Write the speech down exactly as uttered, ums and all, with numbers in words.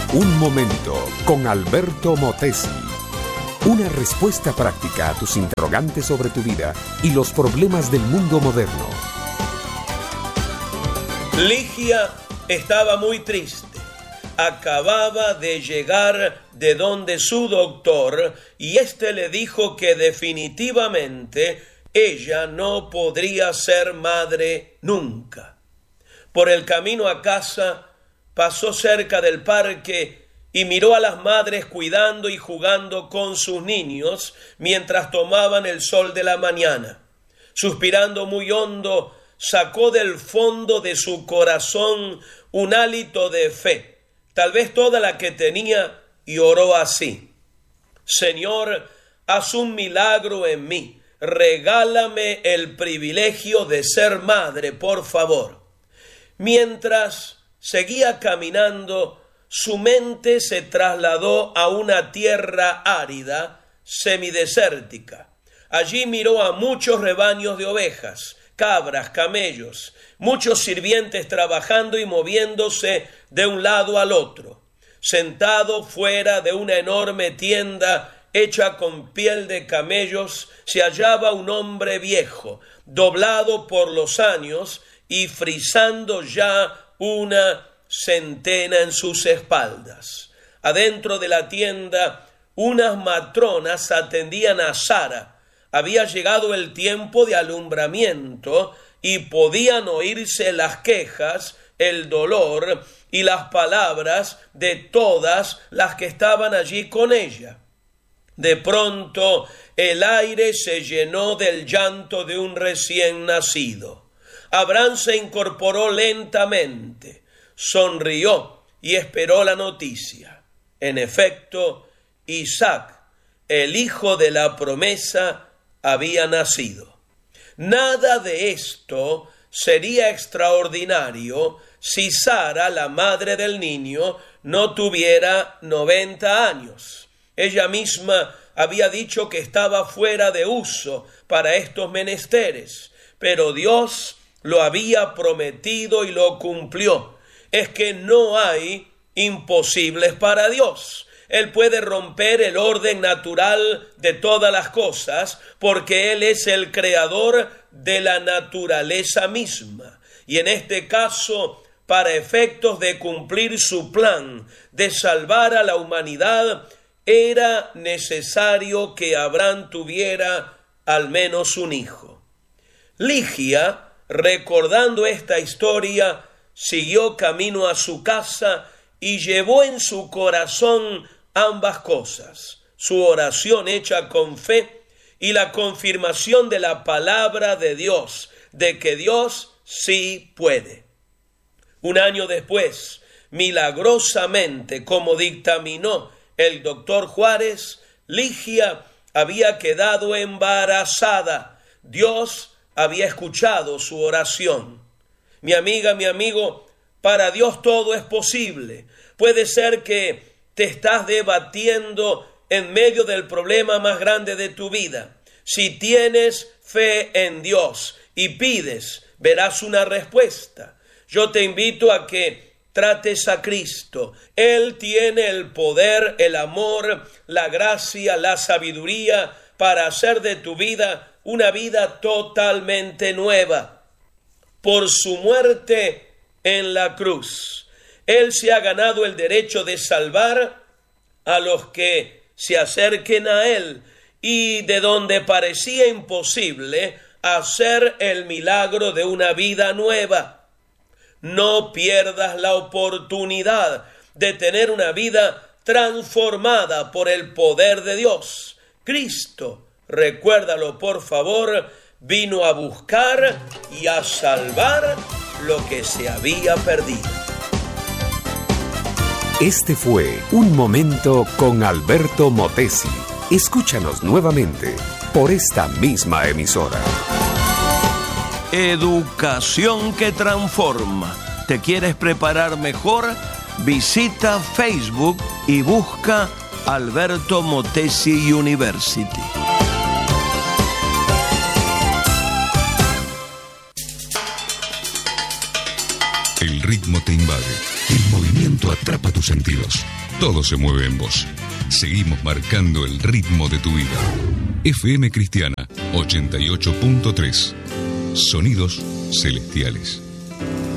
Un momento con Alberto Motesi. Una respuesta práctica a tus interrogantes sobre tu vida y los problemas del mundo moderno. Ligia estaba muy triste. Acababa de llegar de donde su doctor y éste le dijo que definitivamente ella no podría ser madre nunca. Por el camino a casa pasó cerca del parque y miró a las madres cuidando y jugando con sus niños mientras tomaban el sol de la mañana. Suspirando muy hondo, sacó del fondo de su corazón un hálito de fe, tal vez toda la que tenía, y oró así: Señor, haz un milagro en mí, regálame el privilegio de ser madre, por favor. Mientras seguía caminando, su mente se trasladó a una tierra árida, semidesértica. Allí miró a muchos rebaños de ovejas, cabras, camellos, muchos sirvientes trabajando y moviéndose de un lado al otro. Sentado fuera de una enorme tienda hecha con piel de camellos, se hallaba un hombre viejo, doblado por los años y frisando ya una centena en sus espaldas. Adentro de la tienda, unas matronas atendían a Sara. Había llegado el tiempo de alumbramiento y podían oírse las quejas, el dolor y las palabras de todas las que estaban allí con ella. De pronto, el aire se llenó del llanto de un recién nacido. Abraham se incorporó lentamente, sonrió y esperó la noticia. En efecto, Isaac, el hijo de la promesa, había nacido. Nada de esto sería extraordinario si Sara, la madre del niño, no tuviera noventa años. Ella misma había dicho que estaba fuera de uso para estos menesteres, pero Dios lo había prometido y lo cumplió. Es que no hay imposibles para Dios. Él puede romper el orden natural de todas las cosas porque Él es el creador de la naturaleza misma. Y en este caso, para efectos de cumplir su plan de salvar a la humanidad, era necesario que Abraham tuviera al menos un hijo. Ligia, recordando esta historia, siguió camino a su casa y llevó en su corazón ambas cosas: su oración hecha con fe y la confirmación de la palabra de Dios, de que Dios sí puede. Un año después, milagrosamente, como dictaminó el doctor Juárez, Ligia había quedado embarazada. Dios había escuchado su oración. Mi amiga, mi amigo, para Dios todo es posible. Puede ser que te estás debatiendo en medio del problema más grande de tu vida. Si tienes fe en Dios y pides, verás una respuesta. Yo te invito a que trates a Cristo. Él tiene el poder, el amor, la gracia, la sabiduría para hacer de tu vida una vida totalmente nueva. Por su muerte en la cruz, Él se ha ganado el derecho de salvar a los que se acerquen a Él y de donde parecía imposible hacer el milagro de una vida nueva. No pierdas la oportunidad de tener una vida transformada por el poder de Dios. Cristo, recuérdalo por favor, vino a buscar y a salvar lo que se había perdido. Este fue Un Momento con Alberto Motesi. Escúchanos nuevamente por esta misma emisora. Educación que transforma. ¿Te quieres preparar mejor? Visita Facebook y busca Alberto Motesi University. El ritmo te invade. El movimiento atrapa tus sentidos. Todo se mueve en vos. Seguimos marcando el ritmo de tu vida. F M Cristiana ochenta y ocho punto tres. Sonidos celestiales.